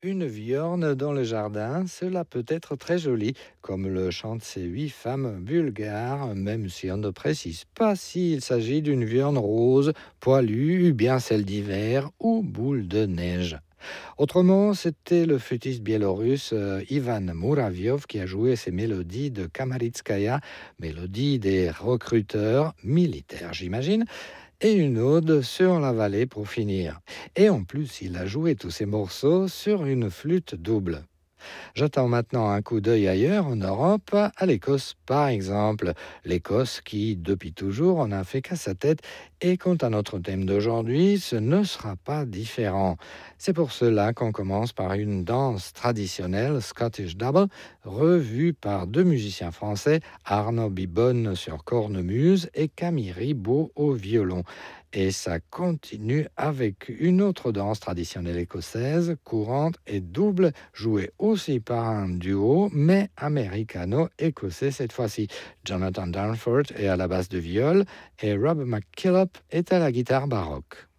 Une viorne dans le jardin, cela peut être très joli, comme le chantent ces 8 femmes bulgares, même si on ne précise pas s'il s'agit d'une viorne rose, poilue, bien celle d'hiver ou boule de neige. Autrement, c'était le flûtiste biélorusse Ivan Muraviov qui a joué ces mélodies de Kamaritskaya, mélodies des recruteurs militaires, j'imagine, et une ode sur la vallée pour finir. Et en plus, il a joué tous ces morceaux sur une flûte double. J'attends maintenant un coup d'œil ailleurs, en Europe, à l'Écosse par exemple. L'Écosse qui, depuis toujours, n'a fait qu'à sa tête. Et quant à notre thème d'aujourd'hui, ce ne sera pas différent. C'est pour cela qu'on commence par une danse traditionnelle, Scottish Double, revue par deux musiciens français, Arnaud Bibonne sur cornemuse et Camille Ribaud au violon. Et ça continue avec une autre danse traditionnelle écossaise, courante et double, jouée aussi par un duo, mais américano-écossais cette fois-ci. Jonathan Danforth est à la basse de viol et Rob McKillop est à la guitare baroque.